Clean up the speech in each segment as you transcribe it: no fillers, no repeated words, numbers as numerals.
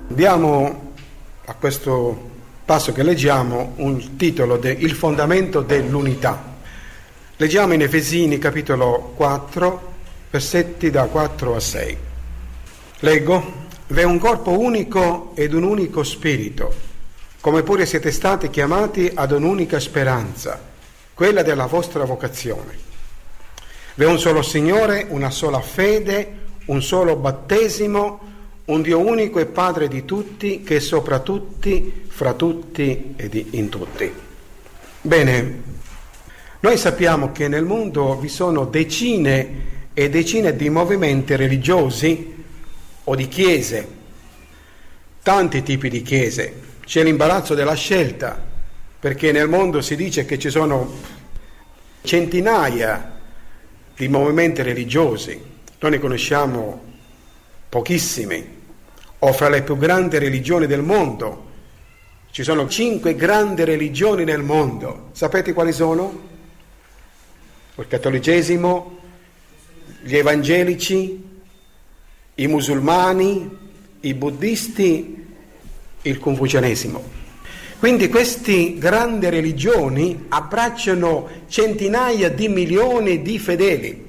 Diamo a questo passo che leggiamo un titolo Il fondamento dell'unità. Leggiamo in Efesini capitolo 4, versetti da 4 a 6. Leggo: «V'è un corpo unico ed un unico spirito, come pure siete stati chiamati ad un'unica speranza, quella della vostra vocazione. V'è un solo Signore, una sola fede, un solo battesimo, un Dio unico e Padre di tutti, che è sopra tutti, fra tutti ed in tutti». Bene, noi sappiamo che nel mondo vi sono decine e decine di movimenti religiosi o di chiese, tanti tipi di chiese. C'è l'imbarazzo della scelta, perché nel mondo si dice che ci sono centinaia di movimenti religiosi, noi ne conosciamo pochissimi. O fra le più grandi religioni del mondo, ci sono 5 grandi religioni nel mondo. Sapete quali sono? Il cattolicesimo, gli evangelici, i musulmani, i buddisti, il confucianesimo. Quindi queste grandi religioni abbracciano centinaia di milioni di fedeli.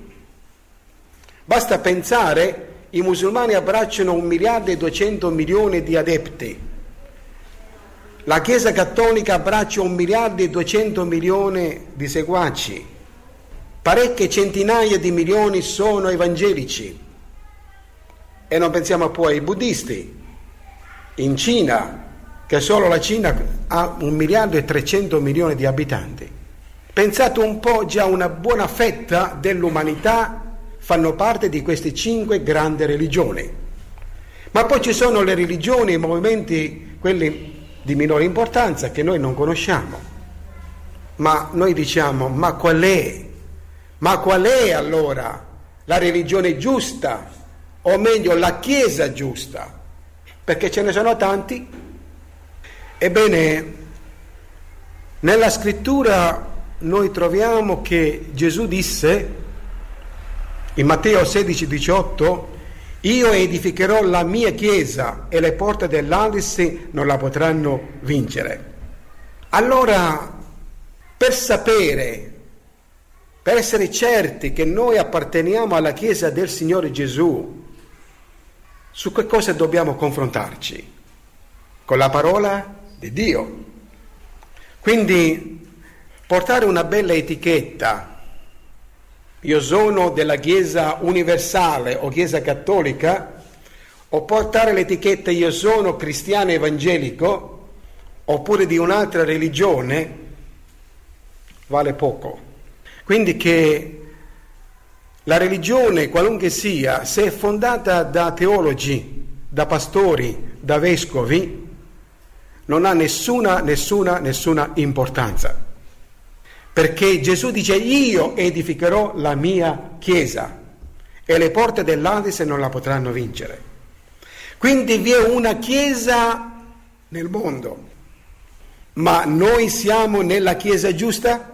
Basta pensare, i musulmani abbracciano 1.200.000.000 di adepti. La Chiesa Cattolica abbraccia 1.200.000.000 di seguaci. Parecchie centinaia di milioni sono evangelici. E non pensiamo poi ai buddisti. In Cina, che solo la Cina ha 1.300.000.000 di abitanti. Pensate un po', già una buona fetta dell'umanità fanno parte di queste 5 grandi religioni. Ma poi ci sono le religioni, i movimenti, quelli di minore importanza, che noi non conosciamo. Ma noi diciamo, ma qual è allora la religione giusta? O meglio, la Chiesa giusta? Perché ce ne sono tanti. Ebbene, nella scrittura noi troviamo che Gesù disse in Matteo 16,18: «Io edificherò la mia chiesa e le porte dell'Adis non la potranno vincere». Allora, per sapere, per essere certi che noi apparteniamo alla Chiesa del Signore Gesù, su che cosa dobbiamo confrontarci? Con la parola di Dio. Quindi portare una bella etichetta, io sono della Chiesa universale o Chiesa cattolica, o portare l'etichetta io sono cristiano evangelico, oppure di un'altra religione, vale poco. Quindi che la religione, qualunque sia, se è fondata da teologi, da pastori, da vescovi, non ha nessuna importanza. Perché Gesù dice: io edificherò la mia chiesa e le porte dell'Adis non la potranno vincere. Quindi vi è una chiesa nel mondo, ma noi siamo nella chiesa giusta?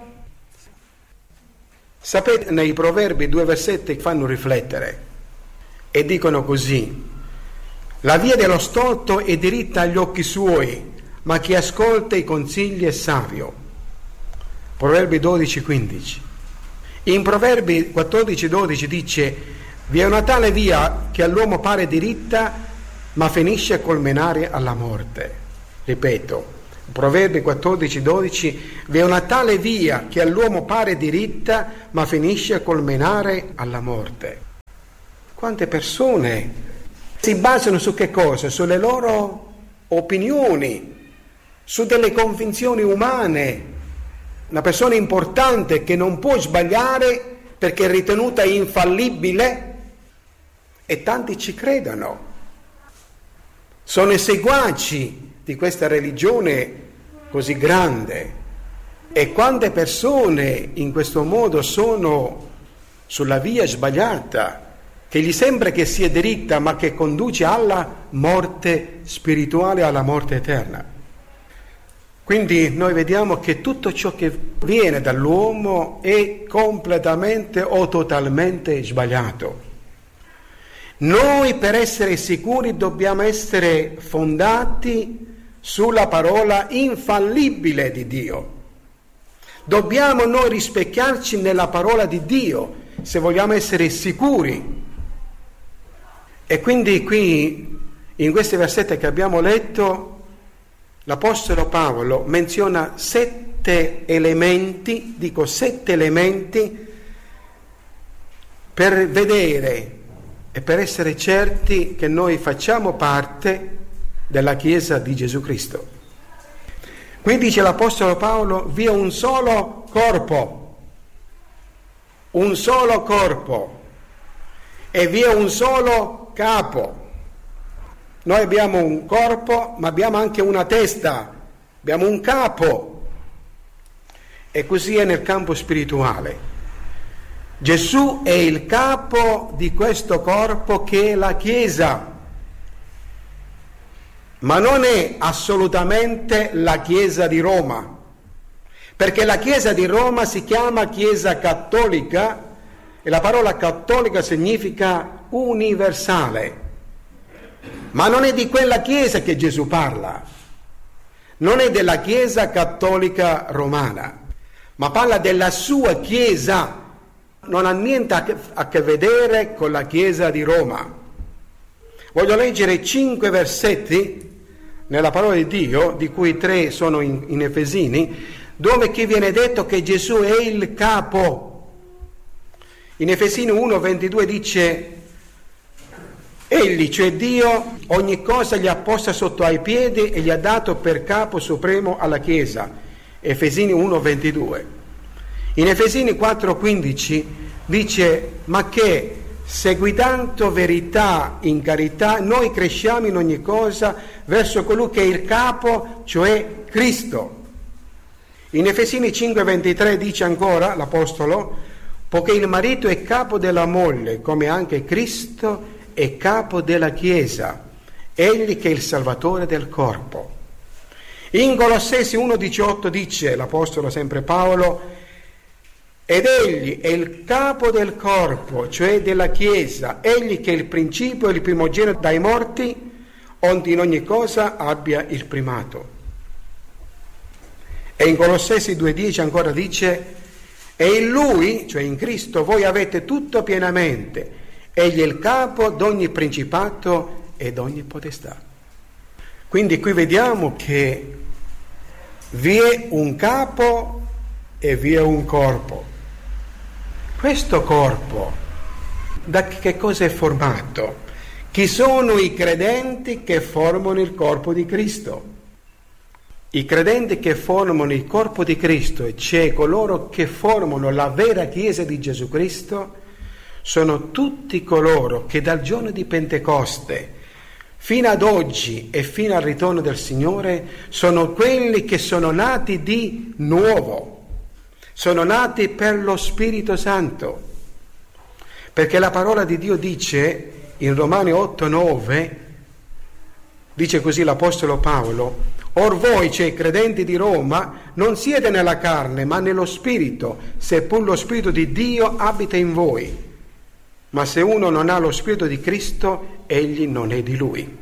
Sapete, nei Proverbi 2 versetti fanno riflettere e dicono così: la via dello stolto è diritta agli occhi suoi, ma chi ascolta i consigli è savio. Proverbi 12,15. In Proverbi 14,12 dice: vi è una tale via che all'uomo pare diritta, ma finisce col menare alla morte. Ripeto, Proverbi 14,12: vi è una tale via che all'uomo pare diritta, ma finisce col menare alla morte. Quante persone si basano su che cosa? Sulle loro opinioni, su delle convinzioni umane. Una persona importante che non può sbagliare perché è ritenuta infallibile, e tanti ci credono. Sono i seguaci di questa religione così grande. E quante persone in questo modo sono sulla via sbagliata, che gli sembra che sia diritta, ma che conduce alla morte spirituale, alla morte eterna. Quindi noi vediamo che tutto ciò che viene dall'uomo è completamente o totalmente sbagliato. Noi per essere sicuri dobbiamo essere fondati sulla parola infallibile di Dio. Dobbiamo noi rispecchiarci nella parola di Dio se vogliamo essere sicuri. E quindi qui, in questi versetti che abbiamo letto, l'Apostolo Paolo menziona 7 elementi, per vedere e per essere certi che noi facciamo parte della Chiesa di Gesù Cristo. Qui dice l'Apostolo Paolo: vi è un solo corpo e vi è un solo capo. Noi abbiamo un corpo, ma abbiamo anche una testa, abbiamo un capo. E così è nel campo spirituale. Gesù è il capo di questo corpo che è la Chiesa, ma non è assolutamente la Chiesa di Roma, perché la Chiesa di Roma si chiama Chiesa cattolica e la parola cattolica significa universale, ma non è di quella Chiesa che Gesù parla, non è della Chiesa cattolica romana, ma parla della sua Chiesa. Non ha niente a che vedere con la Chiesa di Roma. Voglio leggere 5 versetti nella parola di Dio, di cui 3 sono in Efesini, dove che viene detto che Gesù è il capo. In Efesini 1:22 dice: egli, cioè Dio, ogni cosa gli ha posta sotto ai piedi e gli ha dato per capo supremo alla Chiesa. Efesini 1:22. In Efesini 4:15 dice: ma che seguitando verità in carità noi cresciamo in ogni cosa verso colui che è il capo, cioè Cristo. In Efesini 5:23 dice ancora l'Apostolo: poiché il marito è capo della moglie, come anche Cristo è capo della Chiesa, egli che è il Salvatore del corpo. In Colossesi 1:18 dice l'Apostolo, sempre Paolo: ed egli è il capo del corpo, cioè della Chiesa, egli che è il principio e il primogenito dai morti, onde in ogni cosa abbia il primato. E in Colossesi 2:10 ancora dice: e in lui, cioè in Cristo, voi avete tutto pienamente, egli è il capo d'ogni principato e d'ogni potestà. Quindi qui vediamo che vi è un capo e vi è un corpo. Questo corpo da che cosa è formato? Chi sono i credenti che formano il corpo di Cristo? I credenti che formano il corpo di Cristo, cioè coloro che formano la vera Chiesa di Gesù Cristo, sono tutti coloro che dal giorno di Pentecoste fino ad oggi e fino al ritorno del Signore sono quelli che sono nati di nuovo. Sono nati per lo Spirito Santo, perché la parola di Dio dice in Romani 8:9, dice così l'Apostolo Paolo: or voi, cioè credenti di Roma, non siete nella carne ma nello Spirito, seppur lo Spirito di Dio abita in voi, ma se uno non ha lo Spirito di Cristo, egli non è di Lui.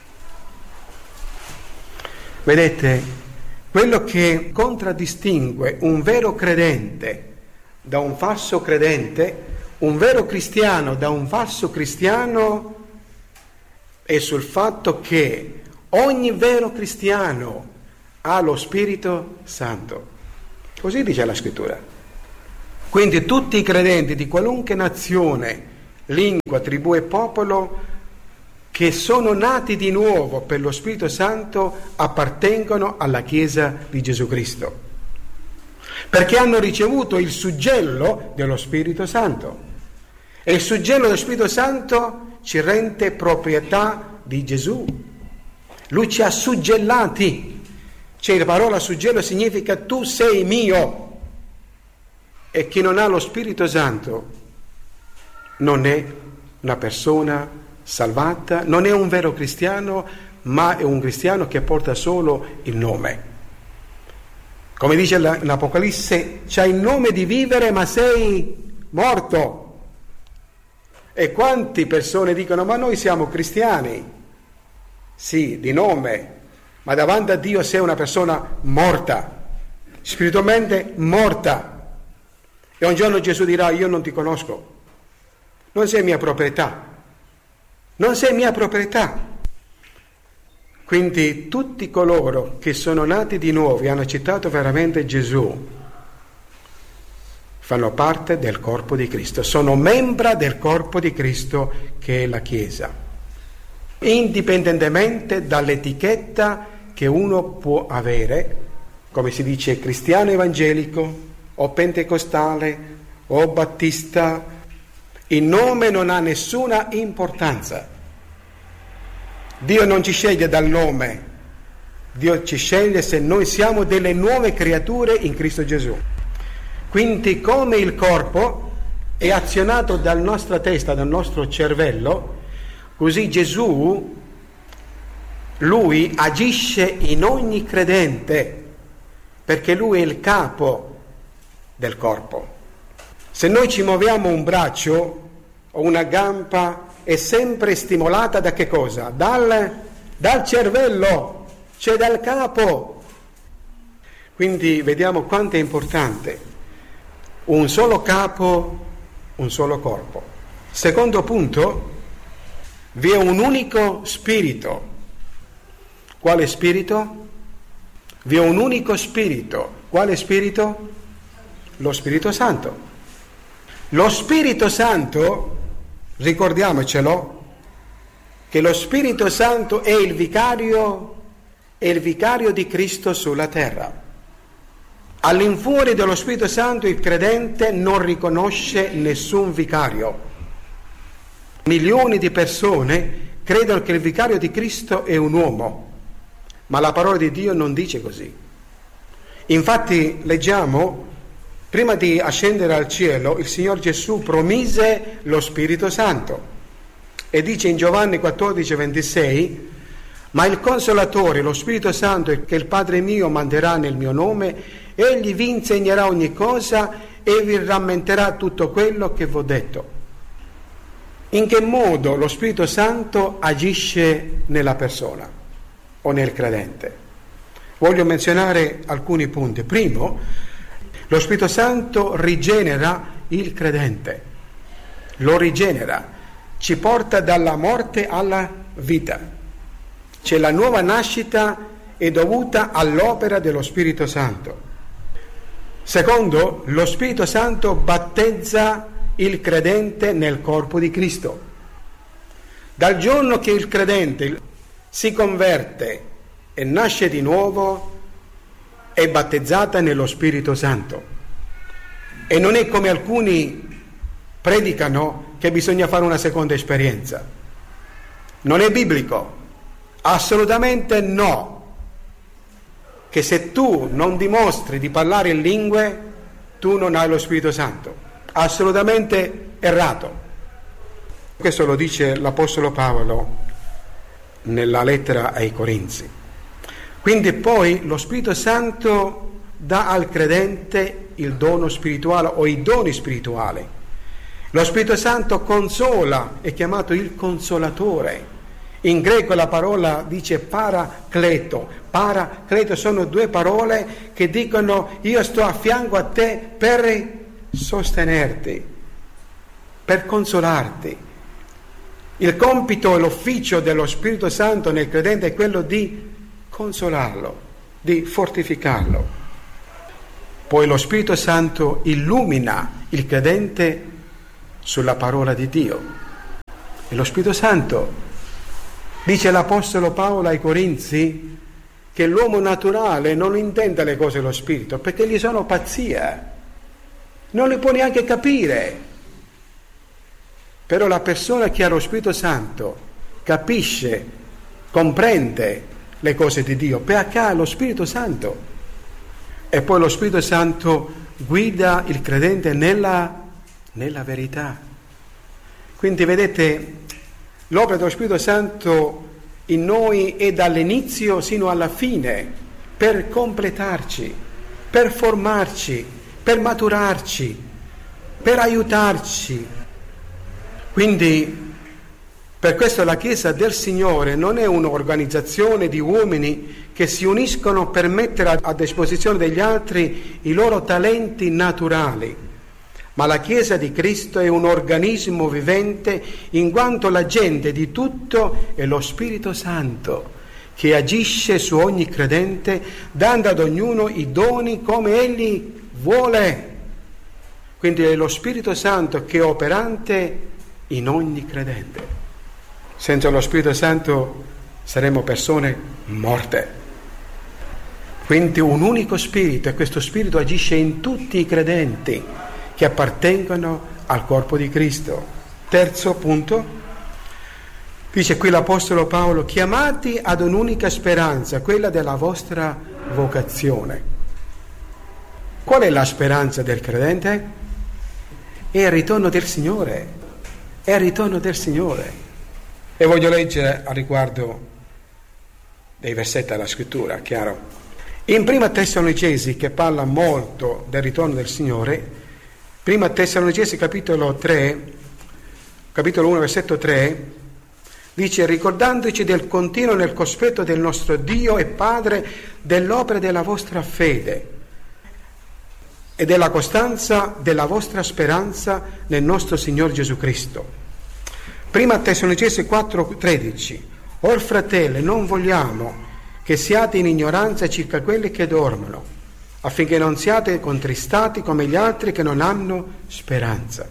Vedete? Quello che contraddistingue un vero credente da un falso credente, un vero cristiano da un falso cristiano, è sul fatto che ogni vero cristiano ha lo Spirito Santo. Così dice la Scrittura. Quindi tutti i credenti di qualunque nazione, lingua, tribù e popolo che sono nati di nuovo per lo Spirito Santo appartengono alla Chiesa di Gesù Cristo, perché hanno ricevuto il suggello dello Spirito Santo, e il suggello dello Spirito Santo ci rende proprietà di Gesù. Lui ci ha suggellati, cioè la parola suggello significa tu sei mio, e chi non ha lo Spirito Santo non è una persona salvata, non è un vero cristiano, ma è un cristiano che porta solo il nome. Come dice l'Apocalisse, c'hai il nome di vivere ma sei morto. E quante persone dicono: ma noi siamo cristiani, sì, di nome, ma davanti a Dio sei una persona morta, spiritualmente morta. E un giorno Gesù dirà: io non ti conosco, non sei mia proprietà, non sei mia proprietà. Quindi tutti coloro che sono nati di nuovo e hanno accettato veramente Gesù fanno parte del corpo di Cristo, sono membra del corpo di Cristo che è la Chiesa, indipendentemente dall'etichetta che uno può avere, come si dice cristiano evangelico o pentecostale o battista. Il nome non ha nessuna importanza. Dio non ci sceglie dal nome, Dio ci sceglie se noi siamo delle nuove creature in Cristo Gesù. Quindi come il corpo è azionato dalla nostra testa, dal nostro cervello, così Gesù, lui agisce in ogni credente, perché lui è il capo del corpo. Se noi ci muoviamo un braccio o una gamba, è sempre stimolata da che cosa? Dal cervello, cioè dal capo. Quindi vediamo quanto è importante. Un solo capo, un solo corpo. Secondo punto, vi è un unico spirito. Quale spirito? Vi è un unico spirito. Quale spirito? Lo Spirito Santo. Lo Spirito Santo, ricordiamocelo, che lo Spirito Santo è il vicario di Cristo sulla terra. All'infuori dello Spirito Santo il credente non riconosce nessun vicario. Milioni di persone credono che il vicario di Cristo è un uomo, ma la parola di Dio non dice così. Infatti leggiamo, prima di ascendere al cielo, il Signor Gesù promise lo Spirito Santo e dice in Giovanni 14:26: ma il Consolatore, lo Spirito Santo che il Padre mio manderà nel mio nome, egli vi insegnerà ogni cosa e vi rammenterà tutto quello che vi ho detto. In che modo lo Spirito Santo agisce nella persona o nel credente? Voglio menzionare alcuni punti. Primo, lo Spirito Santo rigenera il credente, lo rigenera, ci porta dalla morte alla vita. Cioè la nuova nascita è dovuta all'opera dello Spirito Santo. Secondo, lo Spirito Santo battezza il credente nel corpo di Cristo. Dal giorno che il credente si converte e nasce di nuovo, è battezzata nello Spirito Santo. E non è come alcuni predicano che bisogna fare una seconda esperienza. Non è biblico, assolutamente no. Che se tu non dimostri di parlare in lingue, tu non hai lo Spirito Santo. Assolutamente errato. Questo lo dice l'Apostolo Paolo nella lettera ai Corinzi. Quindi poi lo Spirito Santo dà al credente il dono spirituale o i doni spirituali. Lo Spirito Santo consola, è chiamato il Consolatore. In greco la parola dice paracleto. Paracleto sono due parole che dicono: io sto a fianco a te per sostenerti, per consolarti. Il compito e l'ufficio dello Spirito Santo nel credente è quello di consolarlo, di fortificarlo. Poi lo Spirito Santo illumina il credente sulla parola di Dio. E lo Spirito Santo, dice l'Apostolo Paolo ai Corinzi, che l'uomo naturale non intende le cose dello Spirito perché gli sono pazzia, non le può neanche capire. Però la persona che ha lo Spirito Santo capisce, comprende le cose di Dio perché ha lo Spirito Santo. E poi lo Spirito Santo guida il credente nella verità. Quindi vedete, l'opera dello Spirito Santo in noi è dall'inizio sino alla fine, per completarci, per formarci, per maturarci, per aiutarci. Quindi per questo la Chiesa del Signore non è un'organizzazione di uomini che si uniscono per mettere a disposizione degli altri i loro talenti naturali, ma la Chiesa di Cristo è un organismo vivente in quanto l'agente di tutto è lo Spirito Santo che agisce su ogni credente dando ad ognuno i doni come Egli vuole. Quindi è lo Spirito Santo che è operante in ogni credente. Senza lo Spirito Santo saremo persone morte. Quindi un unico Spirito, e questo Spirito agisce in tutti i credenti che appartengono al corpo di Cristo. Terzo punto, dice qui l'Apostolo Paolo, chiamati ad un'unica speranza, quella della vostra vocazione. Qual è la speranza del credente? È il ritorno del Signore. È il ritorno del Signore. E voglio leggere a riguardo dei versetti della Scrittura, chiaro. In Prima Tessalonicesi, che parla molto del ritorno del Signore, Prima Tessalonicesi capitolo 1, versetto 3, dice: ricordandoci del continuo nel cospetto del nostro Dio e Padre dell'opera della vostra fede e della costanza della vostra speranza nel nostro Signor Gesù Cristo. Prima Tessalonicesi 4,13: Or fratelli, non vogliamo che siate in ignoranza circa quelli che dormono, affinché non siate contristati come gli altri che non hanno speranza.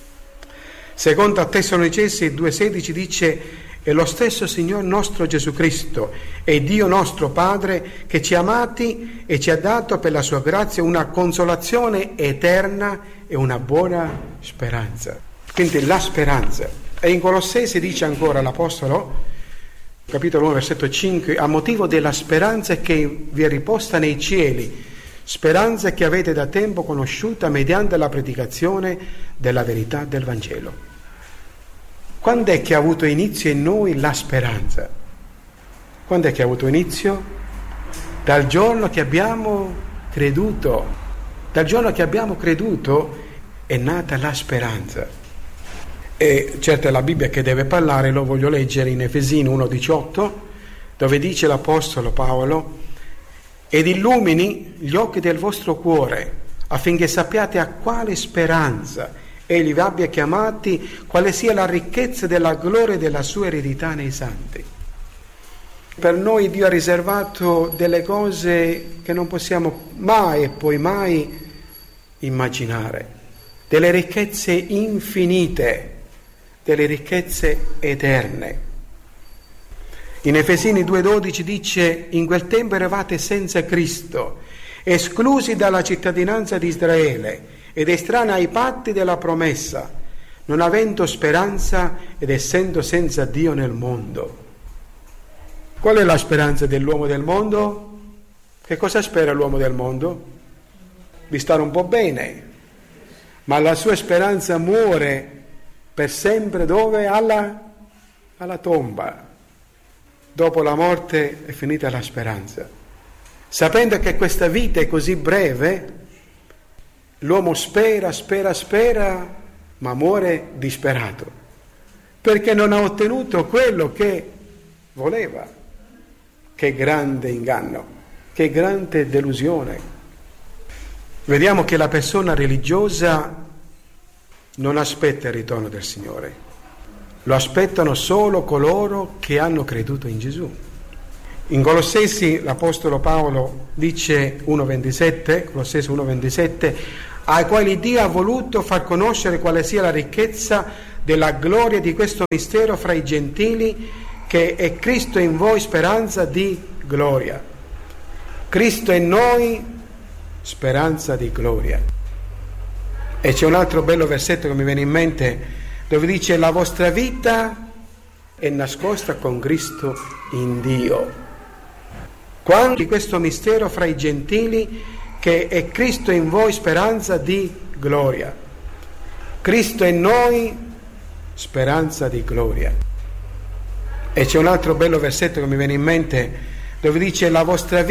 Seconda Tessalonicesi 2,16 dice: è lo stesso Signor nostro Gesù Cristo e Dio nostro Padre che ci ha amati e ci ha dato per la sua grazia una consolazione eterna e una buona speranza. Quindi la speranza. E in Colossesi dice ancora l'Apostolo, capitolo 1, versetto 5, a motivo della speranza che vi è riposta nei cieli, speranza che avete da tempo conosciuta mediante la predicazione della verità del Vangelo. Quando è che ha avuto inizio in noi la speranza? Quando è che ha avuto inizio? Dal giorno che abbiamo creduto. Dal giorno che abbiamo creduto è nata la speranza. E certo è la Bibbia che deve parlare, lo voglio leggere in Efesini 1,18, dove dice l'Apostolo Paolo: ed illumini gli occhi del vostro cuore, affinché sappiate a quale speranza Egli vi abbia chiamati, quale sia la ricchezza della gloria della sua eredità nei santi. Per noi Dio ha riservato delle cose che non possiamo mai e poi mai immaginare, delle ricchezze infinite, delle ricchezze eterne. In Efesini 2,12 dice: in quel tempo eravate senza Cristo, esclusi dalla cittadinanza di Israele ed estranei ai patti della promessa, non avendo speranza ed essendo senza Dio nel mondo. Qual è la speranza dell'uomo del mondo? Che cosa spera l'uomo del mondo? Di stare un po' bene, ma la sua speranza muore per sempre dove? Alla tomba. Dopo la morte è finita la speranza. Sapendo che questa vita è così breve, l'uomo spera, ma muore disperato, perché non ha ottenuto quello che voleva. Che grande inganno, che grande delusione. Vediamo che la persona religiosa non aspetta il ritorno del Signore, lo aspettano solo coloro che hanno creduto in Gesù. In Colossesi l'Apostolo Paolo dice 1,27, Colossesi 1,27, ai quali Dio ha voluto far conoscere quale sia la ricchezza della gloria di questo mistero fra i gentili, che è Cristo in voi speranza di gloria. Cristo in noi speranza di gloria. E c'è un altro bello versetto che mi viene in mente, dove dice: la vostra vita è nascosta con Cristo in Dio. Quando di questo mistero fra i gentili, che è Cristo in voi speranza di gloria. Cristo in noi speranza di gloria. E c'è un altro bello versetto che mi viene in mente, dove dice: la vostra vita